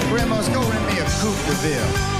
Ramos, go rent me a coupe de ville.